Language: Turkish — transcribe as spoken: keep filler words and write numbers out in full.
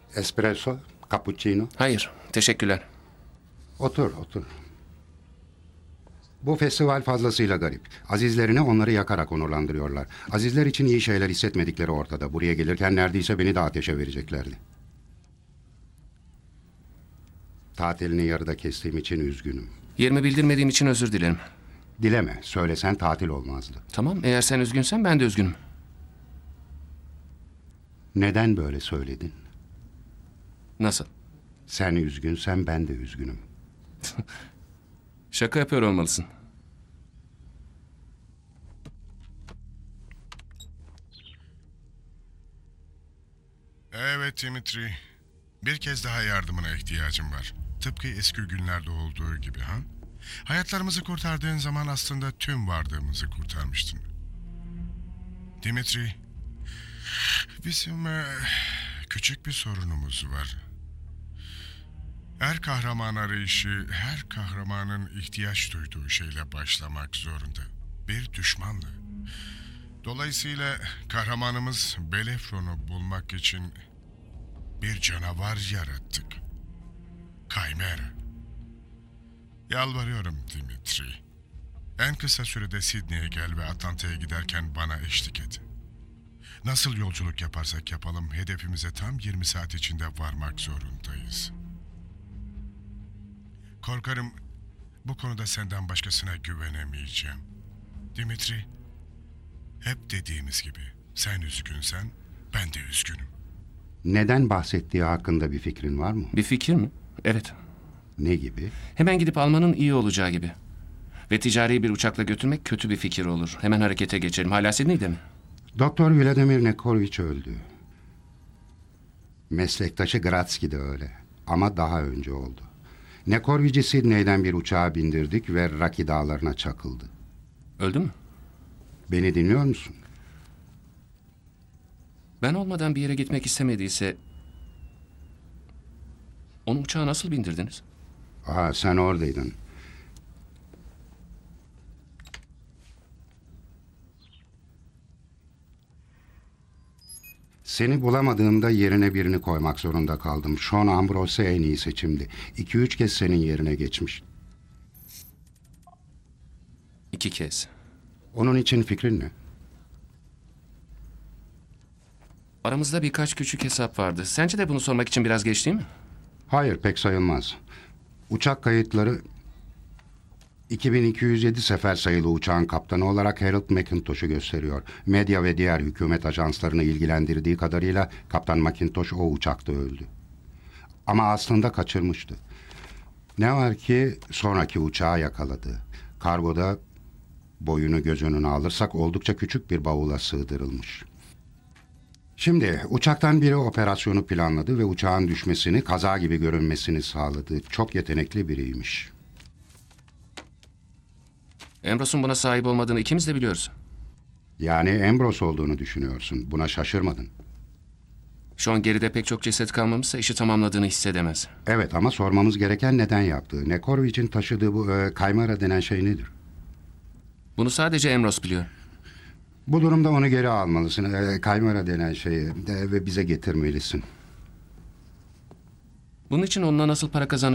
Espresso, cappuccino. Hayır, teşekkürler. Otur, otur. Bu festival fazlasıyla garip. Azizlerini onları yakarak onurlandırıyorlar. Azizler için iyi şeyler hissetmedikleri ortada. Buraya gelirken neredeyse beni de ateşe vereceklerdi. Tatilini yarıda kestiğim için üzgünüm. Yerimi bildirmediğim için özür dilerim. Dileme, söylesen tatil olmazdı. Tamam, eğer sen üzgünsen ben de üzgünüm. Neden böyle söyledin? Nasıl? Sen üzgünsen ben de üzgünüm. Şaka yapıyor olmalısın. Evet Dimitri. Bir kez daha yardımına ihtiyacım var. Tıpkı eski günlerde olduğu gibi ha? Hayatlarımızı kurtardığın zaman aslında tüm vardığımızı kurtarmıştın. Dimitri, bizim eh, küçük bir sorunumuz var. Her kahraman arayışı, her kahramanın ihtiyaç duyduğu şeyle başlamak zorunda. Bir düşmanla. Dolayısıyla kahramanımız Belefron'u bulmak için bir canavar yarattık. Kaymera. Yalvarıyorum Dimitri. En kısa sürede Sydney'e gel ve Atlanta'ya giderken bana eşlik et. Nasıl yolculuk yaparsak yapalım hedefimize tam yirmi saat içinde varmak zorundayız. Korkarım bu konuda senden başkasına güvenemeyeceğim. Dimitri, hep dediğimiz gibi sen üzgünsen ben de üzgünüm. Neden bahsettiği hakkında bir fikrin var mı? Bir fikir mi? Evet. Ne gibi? Hemen gidip almanın iyi olacağı gibi. Ve ticari bir uçakla götürmek kötü bir fikir olur. Hemen harekete geçelim. Hala Sydney'de mi? Doktor Vladimir Nekorovich öldü. Meslektaşı Gradski de öyle. Ama daha önce oldu. Nekorovich'i Sydney'den bir uçağa bindirdik ve Rocky dağlarına çakıldı. Öldü mü? Beni dinliyor musun? Ben olmadan bir yere gitmek istemediyse... Onu uçağa nasıl bindirdiniz? Aa, sen oradaydın. Seni bulamadığımda yerine birini koymak zorunda kaldım. Sean Ambrose en iyi seçimdi. İki üç kez senin yerine geçmiş. İki kez. Onun için fikrin ne? Aramızda birkaç küçük hesap vardı. Sence de bunu sormak için biraz geç değil mi? Hayır, pek sayılmaz. Uçak kayıtları iki bin iki yüz yedi sefer sayılı uçağın kaptanı olarak Harold McIntosh'u gösteriyor. Medya ve diğer hükümet ajanslarını ilgilendirdiği kadarıyla Kaptan McIntosh o uçakta öldü. Ama aslında kaçırmıştı. Ne var ki sonraki uçağı yakaladı. Kargoda boyunu göz önüne alırsak oldukça küçük bir bavula sığdırılmış. Şimdi uçaktan biri operasyonu planladı ve uçağın düşmesini, kaza gibi görünmesini sağladı. Çok yetenekli biriymiş. Ambros'un buna sahip olmadığını ikimiz de biliyoruz. Yani Ambrose olduğunu düşünüyorsun. Buna şaşırmadın. Şu an geride pek çok ceset kalmamışsa işi tamamladığını hissedemez. Evet ama sormamız gereken neden yaptığı. Nekorovich'in taşıdığı bu e, kaymara denen şey nedir? Bunu sadece Ambrose biliyor. Bu durumda onu geri almalısın. E, kaymara denen şeyi e, ve bize getirmelisin. Bunun için onunla nasıl para kazanacağını